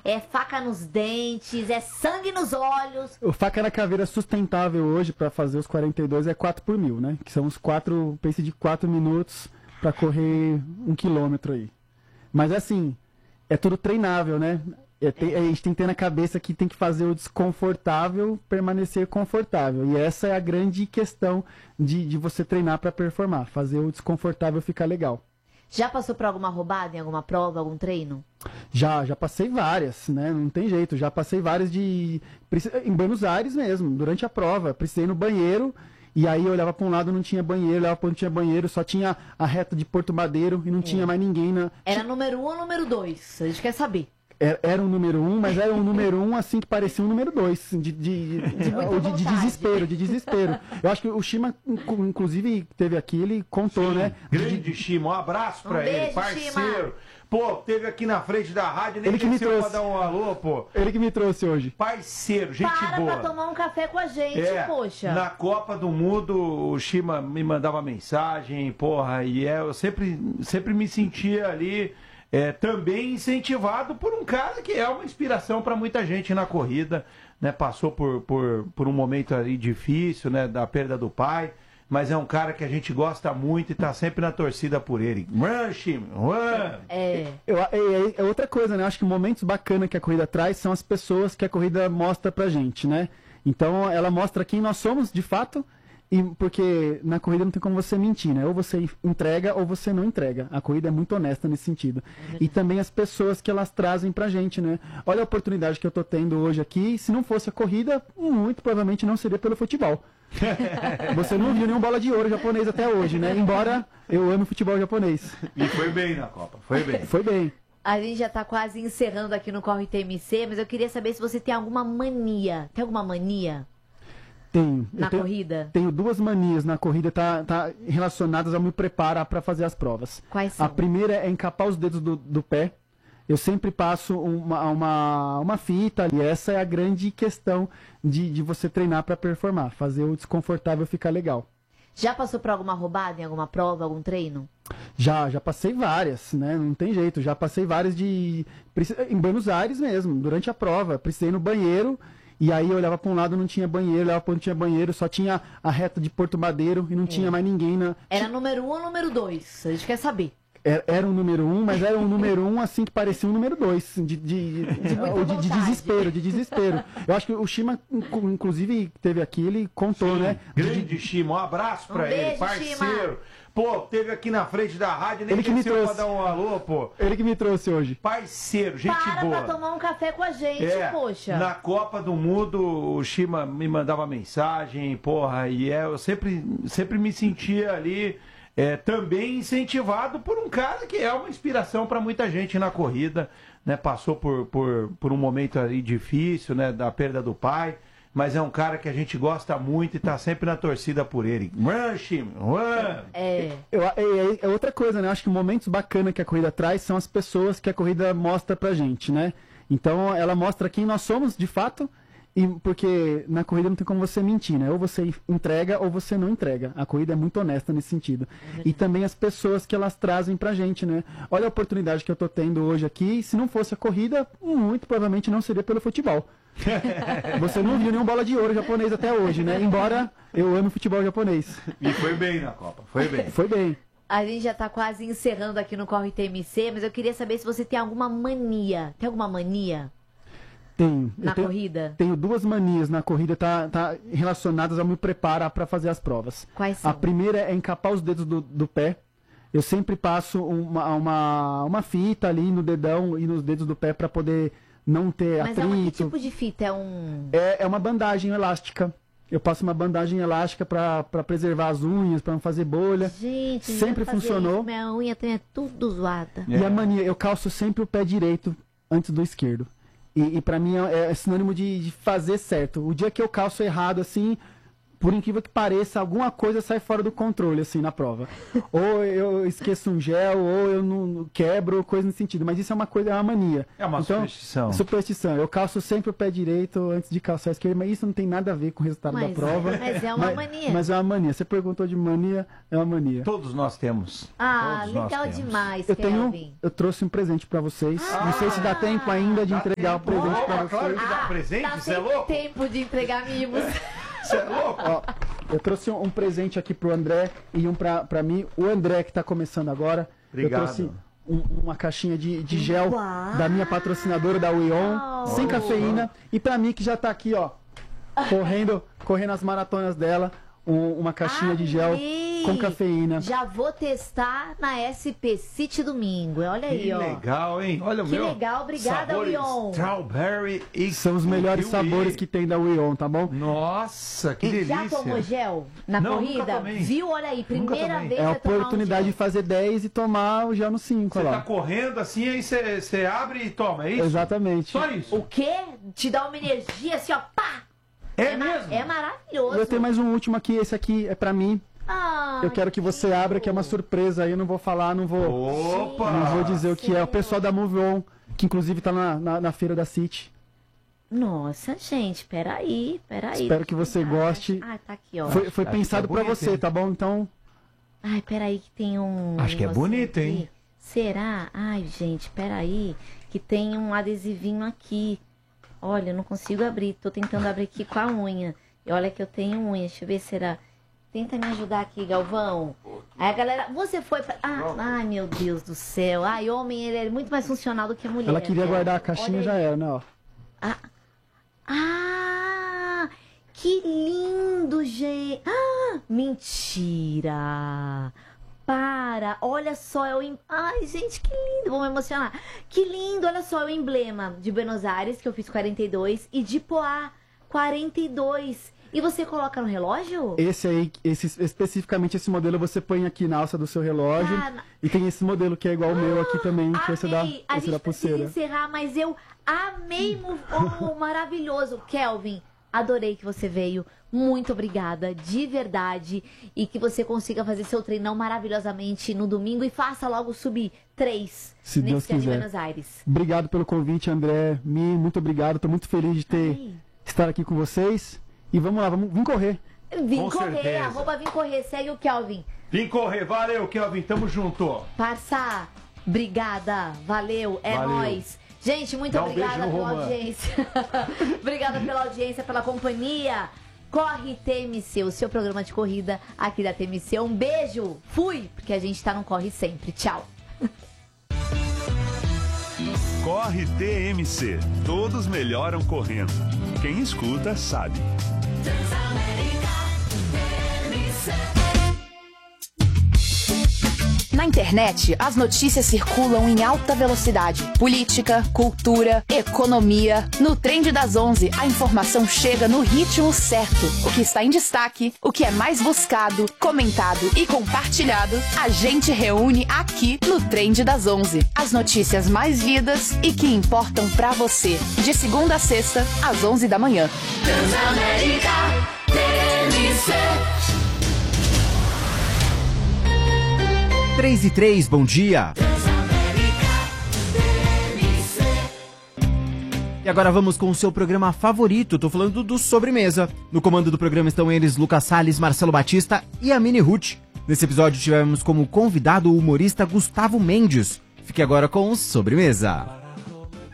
é faca nos dentes, é sangue nos olhos. O faca na caveira sustentável hoje para fazer os 42 é 4 por 1000, né? Que são os 4, pace de 4 minutos para correr 1 quilômetro aí. Mas assim, é tudo treinável, né? A gente tem que ter na cabeça que tem que fazer o desconfortável permanecer confortável. E essa é a grande questão de você treinar para performar. Fazer o desconfortável ficar legal. Já passou por alguma roubada em alguma prova, algum treino? Já passei várias, né? Não tem jeito. Já passei várias em Buenos Aires mesmo, durante a prova. Precisei no banheiro. E aí eu olhava para um lado, não tinha banheiro, olhava para onde tinha banheiro, só tinha a reta de Porto Madeiro e não tinha mais ninguém. Era número 1 ou número 2? A gente quer saber. Era um número 1, mas era um número 1 assim que parecia um número 2, de desespero. Eu acho que o Shima, inclusive, teve aqui, ele contou, sim, né? Grande Shima, um abraço pra ele, parceiro. Shima. Pô, teve aqui na frente da rádio, nem ele que me trouxe pra dar um alô, pô. Ele que me trouxe hoje. Parceiro, gente boa. Pra tomar um café com a gente, poxa. Na Copa do Mundo, o Shima me mandava mensagem, porra, e eu sempre me sentia ali... também incentivado por um cara que é uma inspiração para muita gente na corrida, né? Passou por um momento ali difícil, né? Da perda do pai, mas é um cara que a gente gosta muito e está sempre na torcida por ele. Run, Shima, run! É outra coisa, né? Eu acho que momentos bacanas que a corrida traz são as pessoas que a corrida mostra pra gente, né? Então ela mostra quem nós somos de fato. Porque na corrida não tem como você mentir, né? Ou você entrega ou você não entrega. A corrida é muito honesta nesse sentido. E também as pessoas que elas trazem pra gente, né? Olha a oportunidade que eu tô tendo hoje aqui. Se não fosse a corrida, muito provavelmente não seria pelo futebol. Você não viu nenhum bola de ouro japonês até hoje, né? Embora eu ame futebol japonês. E foi bem na Copa, foi bem. Foi bem. A gente já tá quase encerrando aqui no Corre TMC, mas eu queria saber se você tem alguma mania. Tem alguma mania? Tenho. Corrida? Tenho 2 manias na corrida, tá relacionadas ao me preparar para fazer as provas. Quais são? A primeira é encapar os dedos do pé. Eu sempre passo uma fita, e essa é a grande questão de você treinar para performar, fazer o desconfortável ficar legal. Já passou por alguma roubada em alguma prova, algum treino? Já passei várias, né? Não tem jeito. Já passei várias em Buenos Aires mesmo, durante a prova. Precisei no banheiro. E aí eu olhava para um lado, não tinha banheiro, olhava para onde tinha banheiro, só tinha a reta de Porto Madeiro e não tinha mais ninguém. Era número 1 ou número 2? A gente quer saber. Era um número 1, mas era um número 1 assim que parecia um número 2, de desespero. Eu acho que o Shima, inclusive, teve aqui, ele contou, sim, né? Grande Shima, um abraço pra ele, parceiro. Shima. Pô, teve aqui na frente da rádio, nem pra dar um alô, pô. Ele que me trouxe hoje. Parceiro, gente boa. Pra tomar um café com a gente, poxa. Na Copa do Mundo, o Shima me mandava mensagem, porra, e eu sempre me sentia ali... também incentivado por um cara que é uma inspiração para muita gente na corrida, né? Passou por um momento ali difícil, né? Da perda do pai, mas é um cara que a gente gosta muito e está sempre na torcida por ele. Run, Shima, run! É outra coisa, né? Eu acho que momentos bacanas que a corrida traz são as pessoas que a corrida mostra pra gente, né? Então ela mostra quem nós somos de fato. Porque na corrida não tem como você mentir, né? Ou você entrega ou você não entrega. A corrida é muito honesta nesse sentido. E também as pessoas que elas trazem pra gente, né? Olha a oportunidade que eu tô tendo hoje aqui. Se não fosse a corrida, muito provavelmente não seria pelo futebol. Você não viu nenhum bola de ouro japonês até hoje, né? Embora eu ame futebol japonês. E foi bem na Copa, foi bem. Foi bem. A gente já tá quase encerrando aqui no Corre TMC, mas eu queria saber se você tem alguma mania. Tem alguma mania? Tenho. Corrida? Tenho 2 manias na corrida, tá relacionadas ao me preparar para fazer as provas. Quais são? A primeira é encapar os dedos do pé. Eu sempre passo uma fita ali no dedão e nos dedos do pé para poder não ter atrito. Mas que tipo de fita? É uma bandagem elástica. Eu passo uma bandagem elástica para preservar as unhas, para não fazer bolha. Gente, sempre funcionou. Isso. Minha unha tem tudo zoada. E a mania, eu calço sempre o pé direito antes do esquerdo. E pra mim é sinônimo de fazer certo. O dia que eu calço errado, assim, por incrível que pareça, alguma coisa sai fora do controle, assim, na prova. Ou eu esqueço um gel, ou eu não quebro, coisa nesse sentido. Mas isso é uma coisa, é uma mania. É uma superstição. Superstição. Eu calço sempre o pé direito antes de calçar o esquerdo, mas isso não tem nada a ver com o resultado da prova. Mas é uma mania. Mas é uma mania. Você perguntou de mania, é uma mania. Todos nós temos. Legal demais, Eu trouxe um presente pra vocês. Não sei se dá tempo ainda de entregar o presente pra vocês. Claro que dá presente, você é louco? Tempo de entregar mimos. Você é louco? Ó, eu trouxe um presente aqui pro André e um pra mim. O André que tá começando agora. Obrigado. Eu trouxe uma caixinha de gel da minha patrocinadora, da Weon, sem cafeína. E pra mim que já tá aqui, ó, correndo as maratonas dela, uma caixinha de gel com cafeína. Já vou testar na SP City domingo. Olha aí, ó. Que legal, hein? Olha o meu. Que legal, obrigada, Weon. Strawberry e são os melhores sabores que tem da Weon, tá bom? Nossa, que delícia. Já tomou gel na corrida? Viu? Olha aí, primeira vez. É a oportunidade de fazer 10 e tomar o gel no 5. Você tá correndo assim, aí você abre e toma, é isso? Exatamente. Só isso. O quê? Te dá uma energia assim, ó, pá! É mesmo? É maravilhoso. Eu tenho mais um último aqui, esse aqui é pra mim. Eu quero que você abra, que é uma surpresa aí, eu não vou falar, não vou dizer o que é. O pessoal da Move On, que inclusive tá na feira da City. Nossa, gente, peraí. Espero que você goste. Tá aqui, ó. Foi pensado pra você, tá bom? Então... Ai, peraí que tem um... Acho que é bonito, aqui. hein? Será? Ai, gente, peraí, que tem um adesivinho aqui. Olha, eu não consigo abrir, tô tentando abrir aqui com a unha. E olha que eu tenho unha, deixa eu ver se será... Tenta me ajudar aqui, Galvão. Aí a galera, você foi pra... ai, meu Deus do céu. Ai, homem, ele é muito mais funcional do que mulher. Ela queria guardar a caixinha, já era, né, ó. Que lindo, gente. Mentira. Para, olha só, ai, gente, que lindo, vou me emocionar. Que lindo, olha só, é o emblema de Buenos Aires, que eu fiz 42, e de Poá, 42. E você coloca no relógio? Especificamente esse modelo você põe aqui na alça do seu relógio. E tem esse modelo que é igual ao meu aqui também, que esse da pulseira. A gente precisa encerrar, mas eu amei, maravilhoso. Kelvin, adorei que você veio. Muito obrigada, de verdade. E que você consiga fazer seu treinão maravilhosamente no domingo e faça logo subir 3 se Deus quiser. De Buenos Aires. Obrigado pelo convite, André. Muito obrigado. Tô muito feliz de estar aqui com vocês. E vamos lá, vim correr. Vim correr, @vim correr. Segue o Kelvin. Vim correr, valeu, Kelvin, tamo junto. Parça, obrigada, valeu, nóis. Gente, muito obrigada pela audiência. Obrigada pela audiência, pela companhia. Corre TMC, o seu programa de corrida aqui da TMC. Um beijo, fui, porque a gente tá no Corre Sempre. Tchau. Corre TMC, todos melhoram correndo. Quem escuta sabe. Na internet, as notícias circulam em alta velocidade. Política, cultura, economia. No Trend das 11, a informação chega no ritmo certo. O que está em destaque, o que é mais buscado, comentado e compartilhado, a gente reúne aqui no Trend das 11. As notícias mais lidas e que importam pra você. De segunda a sexta, às 11 da manhã. Transamérica TMC. 3:03, bom dia. E agora vamos com o seu programa favorito, tô falando do Sobremesa. No comando do programa estão eles, Lucas Salles, Marcelo Batista e a Mini Ruth. Nesse episódio tivemos como convidado o humorista Gustavo Mendes. Fique agora com o Sobremesa.